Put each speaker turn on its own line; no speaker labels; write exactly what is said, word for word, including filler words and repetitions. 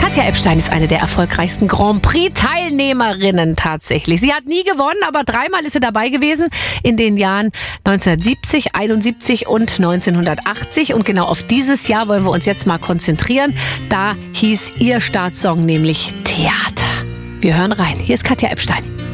Katja Epstein ist eine der erfolgreichsten Grand Prix-Teilnehmerinnen tatsächlich. Sie hat nie gewonnen, aber dreimal ist sie dabei gewesen in den Jahren neunzehnhundertsiebzig, einundsiebzig und neunzehnhundertachtzig. Und genau auf dieses Jahr wollen wir uns jetzt mal konzentrieren. Da hieß ihr Startsong nämlich Theater. Wir hören rein. Hier ist Katja Epstein.